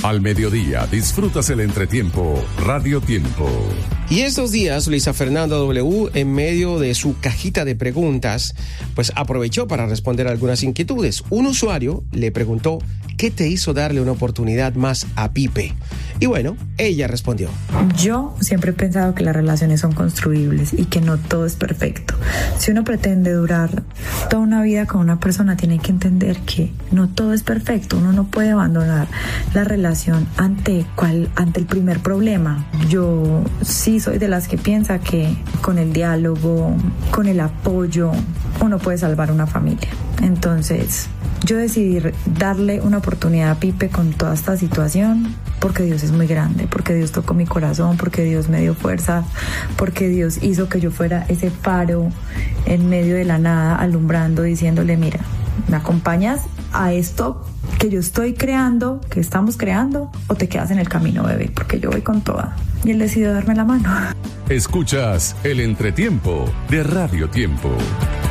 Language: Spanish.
Al mediodía disfrutas el entretiempo Radio Tiempo. Y estos días, Luisa Fernanda W, en medio de su cajita de preguntas, pues aprovechó para responder algunas inquietudes. Un usuario le preguntó qué te hizo darle una oportunidad más a Pipe. Y bueno, ella respondió: yo siempre he pensado que las relaciones son construibles y que no todo es perfecto. Si uno pretende durar toda una vida con una persona, tiene que entender que no todo es perfecto. Uno no puede abandonar la relación ante el primer problema. Yo sí soy de las que piensa que con el diálogo, con el apoyo, uno puede salvar una familia. Entonces, yo decidí darle una oportunidad a Pipe con toda esta situación, porque Dios es muy grande, porque Dios tocó mi corazón, porque Dios me dio fuerza, porque Dios hizo que yo fuera ese faro en medio de la nada, alumbrando, diciéndole: mira, ¿me acompañas a esto que yo estoy creando, que estamos creando, o te quedas en el camino, bebé? Porque yo voy con toda. Y él decidió darme la mano. Escuchas el entretiempo de Radio Tiempo.